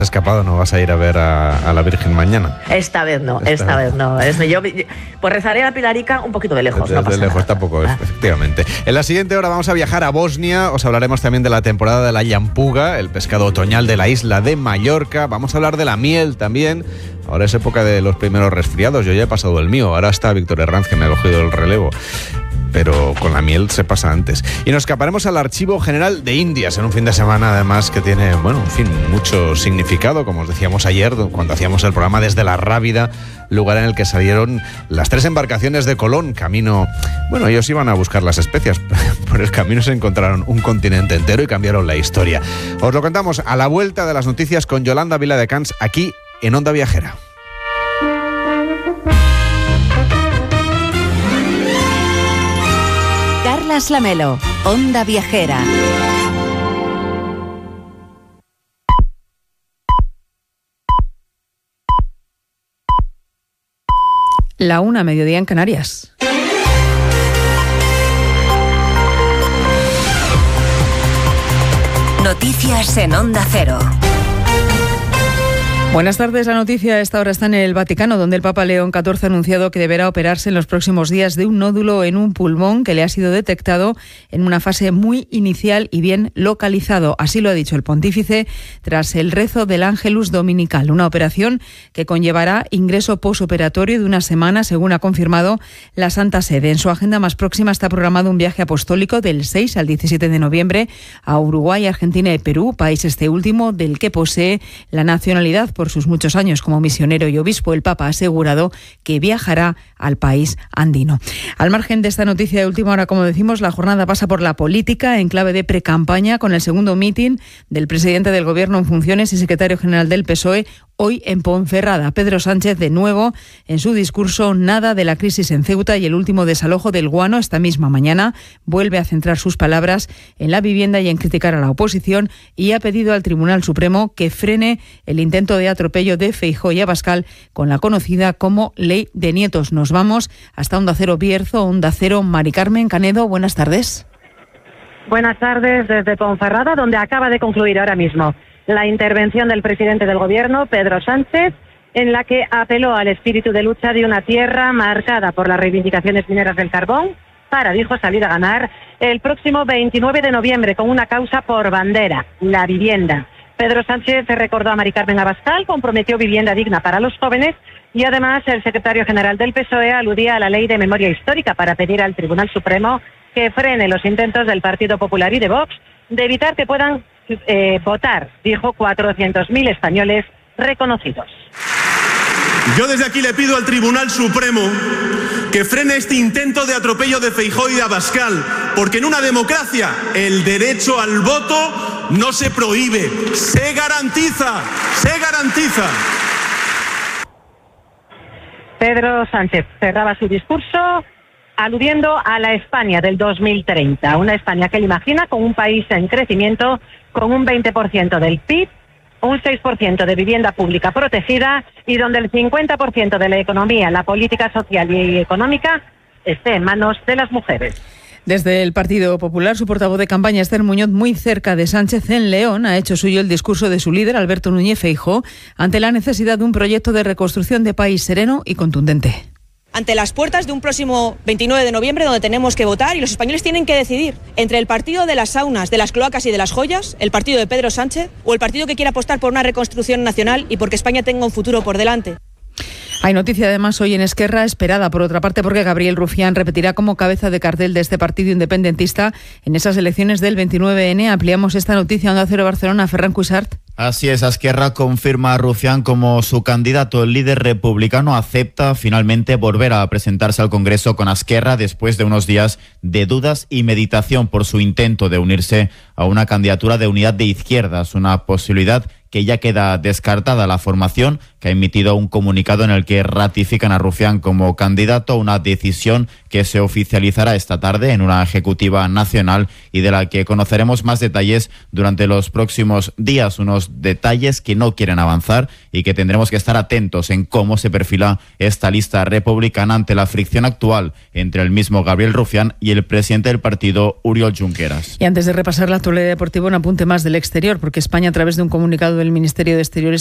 escapado, no vas a ir a ver a la Virgen mañana. Esta vez no. Yo pues rezaré a la Pilarica un poquito de lejos. De lejos tampoco, efectivamente. En la siguiente hora vamos a viajar a Bosnia, os hablaremos también de la temporada de la llampuga, el pescado otoñal de la isla de Mallorca, vamos a hablar de la miel también. Ahora es época de los primeros resfriados, yo ya he pasado el mío, ahora está Víctor Herranz que me ha cogido el relevo. Pero con la miel se pasa antes. Y nos escaparemos al Archivo General de Indias en un fin de semana, además, que tiene, mucho significado, como os decíamos ayer, cuando hacíamos el programa desde La Rábida, lugar en el que salieron las 3 embarcaciones de Colón, camino... ellos iban a buscar las especias, por el camino se encontraron un continente entero y cambiaron la historia. Os lo contamos a la vuelta de las noticias con Yolanda Viladecans, aquí en Onda Viajera. Carlas Lamelo, Onda Viajera. La 1:00, mediodía en Canarias. Noticias en Onda Cero. Buenas tardes. La noticia a esta hora está en el Vaticano, donde el Papa León XIV ha anunciado que deberá operarse en los próximos días de un nódulo en un pulmón que le ha sido detectado en una fase muy inicial y bien localizado. Así lo ha dicho el pontífice tras el rezo del Ángelus Dominical, una operación que conllevará ingreso posoperatorio de una semana, según ha confirmado la Santa Sede. En su agenda más próxima está programado un viaje apostólico del 6 al 17 de noviembre a Uruguay, Argentina y Perú, país este último del que posee la nacionalidad por sus muchos años como misionero y obispo. El Papa ha asegurado que viajará al país andino. Al margen de esta noticia de última hora, como decimos, la jornada pasa por la política en clave de precampaña, con el segundo mitin del presidente del Gobierno en funciones y secretario general del PSOE hoy en Ponferrada. Pedro Sánchez, de nuevo, en su discurso, nada de la crisis en Ceuta y el último desalojo del Guano. Esta misma mañana vuelve a centrar sus palabras en la vivienda y en criticar a la oposición, y ha pedido al Tribunal Supremo que frene el intento de atropello de Feijóo y Abascal con la conocida como Ley de Nietos. Nos vamos hasta Onda Cero Bierzo, Onda Cero. Mari Carmen Canedo, buenas tardes. Buenas tardes desde Ponferrada, donde acaba de concluir ahora mismo la intervención del presidente del Gobierno, Pedro Sánchez, en la que apeló al espíritu de lucha de una tierra marcada por las reivindicaciones mineras del carbón para, dijo, salir a ganar el próximo 29 de noviembre con una causa por bandera, la vivienda. Pedro Sánchez recordó a Mari Carmen Abascal, comprometió vivienda digna para los jóvenes, y además el secretario general del PSOE aludía a la ley de memoria histórica para pedir al Tribunal Supremo que frene los intentos del Partido Popular y de Vox de evitar que puedan votar, dijo, 400.000 españoles reconocidos. Yo desde aquí le pido al Tribunal Supremo que frene este intento de atropello de Feijóo y de Abascal, porque en una democracia el derecho al voto no se prohíbe, se garantiza, se garantiza. Pedro Sánchez cerraba su discurso aludiendo a la España del 2030, una España que él imagina con un país en crecimiento, con un 20% del PIB, un 6% de vivienda pública protegida y donde el 50% de la economía, la política social y económica esté en manos de las mujeres. Desde el Partido Popular, su portavoz de campaña, Esther Muñoz, muy cerca de Sánchez en León, ha hecho suyo el discurso de su líder, Alberto Núñez Feijóo, ante la necesidad de un proyecto de reconstrucción de país sereno y contundente. Ante las puertas de un próximo 29 de noviembre donde tenemos que votar y los españoles tienen que decidir entre el partido de las saunas, de las cloacas y de las joyas, el partido de Pedro Sánchez, o el partido que quiere apostar por una reconstrucción nacional y porque España tenga un futuro por delante. Hay noticia además hoy en Esquerra, esperada por otra parte porque Gabriel Rufián repetirá como cabeza de cartel de este partido independentista en esas elecciones del 29N. Ampliamos esta noticia en Onda Cero Barcelona. Ferran Cuixart. Así es, Esquerra confirma a Rufián como su candidato. El líder republicano acepta finalmente volver a presentarse al Congreso con Esquerra después de unos días de dudas y meditación por su intento de unirse a una candidatura de unidad de izquierdas, una posibilidad que ya queda descartada. La formación, que ha emitido un comunicado en el que ratifican a Rufián como candidato, una decisión que se oficializará esta tarde en una ejecutiva nacional y de la que conoceremos más detalles durante los próximos días, unos detalles que no quieren avanzar y que tendremos que estar atentos en cómo se perfila esta lista republicana ante la fricción actual entre el mismo Gabriel Rufián y el presidente del partido, Oriol Junqueras. Y antes de repasar la actualidad deportiva, un apunte más del exterior, porque España, a través de un comunicado del Ministerio de Exteriores